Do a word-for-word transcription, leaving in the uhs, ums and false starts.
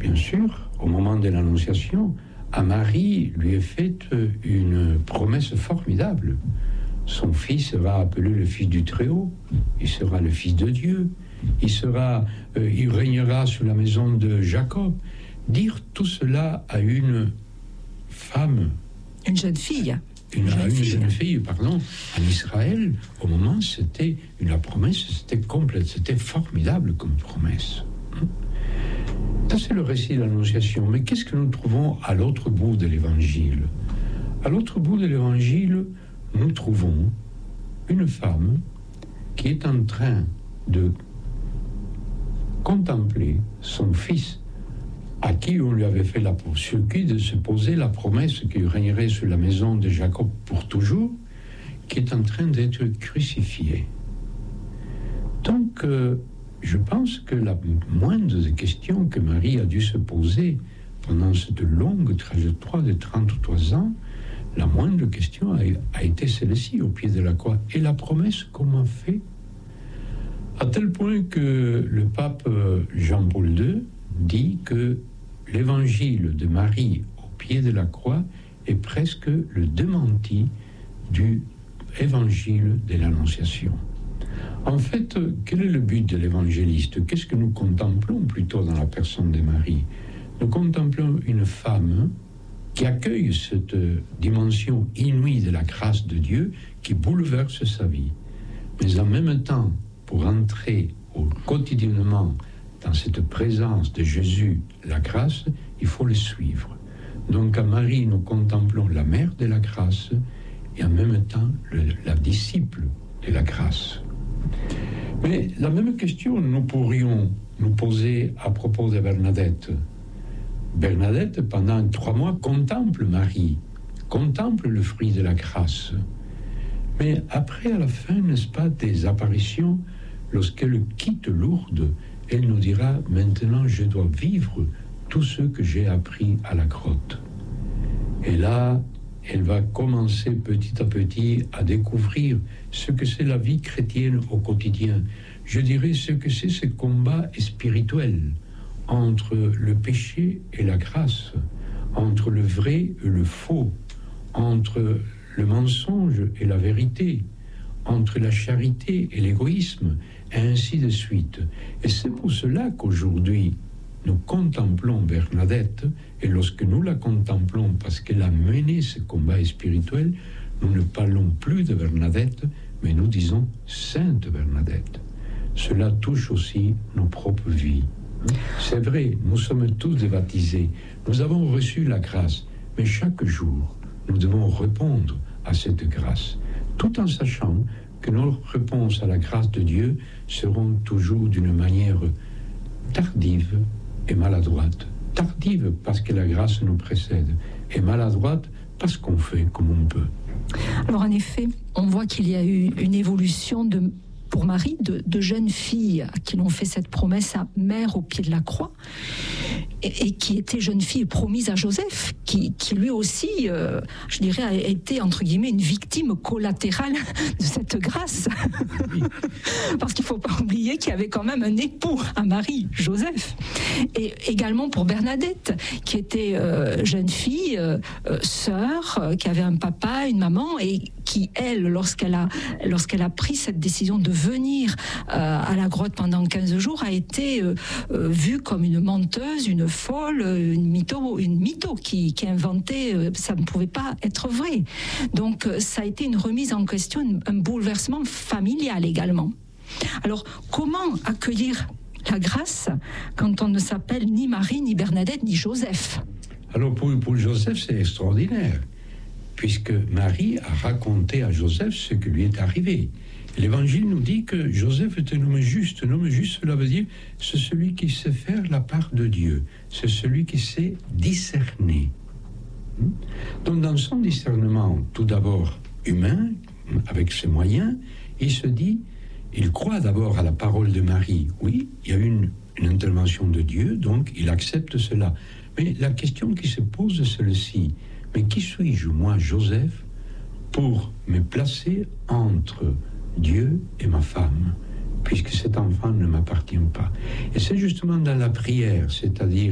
bien sûr, au moment de l'Annonciation, à Marie lui est faite une promesse formidable. Son fils sera appelé le Fils du Très-Haut, il sera le Fils de Dieu, il, sera, euh, il régnera sur la maison de Jacob. Dire tout cela à une femme... Une jeune fille. Une, jeune, une fille. jeune fille, pardon, en Israël, au moment, c'était une, la promesse, c'était complète, c'était formidable comme promesse. Ça, c'est le récit de l'Annonciation. Mais qu'est-ce que nous trouvons à l'autre bout de l'Évangile? À l'autre bout de l'Évangile, nous trouvons une femme qui est en train de contempler son fils, à qui on lui avait fait la sur qui de se poser la promesse qu'il régnerait sur la maison de Jacob pour toujours, qui est en train d'être crucifié. Donc, euh, je pense que la moindre des questions que Marie a dû se poser pendant cette longue trajectoire de trente-trois ans, la moindre question a, a été celle-ci, au pied de la croix. Et la promesse, comment fait? À tel point que le pape Jean-Paul deux dit que l'évangile de Marie au pied de la croix est presque le démenti du évangile de l'Annonciation. En fait, quel est le but de l'évangéliste? Qu'est-ce que nous contemplons plutôt dans la personne de Marie? Nous contemplons une femme qui accueille cette dimension inouïe de la grâce de Dieu qui bouleverse sa vie. Mais en même temps, pour entrer au, quotidiennement dans cette présence de Jésus, la grâce, il faut le suivre. Donc à Marie, nous contemplons la mère de la grâce et en même temps le, la disciple de la grâce. Mais la même question nous pourrions nous poser à propos de Bernadette. Bernadette, pendant trois mois, contemple Marie, contemple le fruit de la grâce. Mais après, à la fin, n'est-ce pas, des apparitions, lorsqu'elle quitte Lourdes, elle nous dira, maintenant je dois vivre tout ce que j'ai appris à la grotte. Et là, elle va commencer petit à petit à découvrir ce que c'est la vie chrétienne au quotidien. Je dirais ce que c'est ce combat spirituel entre le péché et la grâce, entre le vrai et le faux, entre le mensonge et la vérité, entre la charité et l'égoïsme, et ainsi de suite. Et c'est pour cela qu'aujourd'hui, nous contemplons Bernadette, et lorsque nous la contemplons parce qu'elle a mené ce combat spirituel, nous ne parlons plus de Bernadette, mais nous disons Sainte Bernadette. Cela touche aussi nos propres vies. C'est vrai, nous sommes tous des baptisés, nous avons reçu la grâce, mais chaque jour, nous devons répondre à cette grâce, tout en sachant que nos réponses à la grâce de Dieu seront toujours d'une manière tardive et maladroite. Tardive parce que la grâce nous précède, et maladroite parce qu'on fait comme on peut. Alors en effet, on voit qu'il y a eu une évolution de... pour Marie, de, de jeunes filles qui l'ont fait cette promesse à mère au pied de la croix, et, et qui était jeune fille promise à Joseph, qui, qui lui aussi, euh, je dirais, a été, entre guillemets, une victime collatérale de cette grâce. Oui. Parce qu'il ne faut pas oublier qu'il y avait quand même un époux à Marie, Joseph. Et également pour Bernadette, qui était euh, jeune fille, euh, sœur, euh, qui avait un papa, une maman, et qui, elle, lorsqu'elle a, lorsqu'elle a pris cette décision de venir euh, à la grotte pendant quinze jours, a été euh, euh, vue comme une menteuse, une folle, une mytho, une mytho qui, qui inventait, euh, ça ne pouvait pas être vrai. Donc euh, ça a été une remise en question, une, un bouleversement familial également. Alors comment accueillir la grâce quand on ne s'appelle ni Marie, ni Bernadette, ni Joseph? Alors pour, pour Joseph, c'est extraordinaire, puisque Marie a raconté à Joseph ce qui lui est arrivé. L'Évangile nous dit que Joseph est un homme juste. Un homme juste, cela veut dire c'est celui qui sait faire la part de Dieu. C'est celui qui sait discerner. Donc dans son discernement, tout d'abord humain, avec ses moyens, il se dit, il croit d'abord à la parole de Marie. Oui, il y a une, une intervention de Dieu, donc il accepte cela. Mais la question qui se pose est celle-ci. Mais qui suis-je, moi, Joseph, pour me placer entre Dieu et ma femme, puisque cet enfant ne m'appartient pas? Et c'est justement dans la prière, c'est-à-dire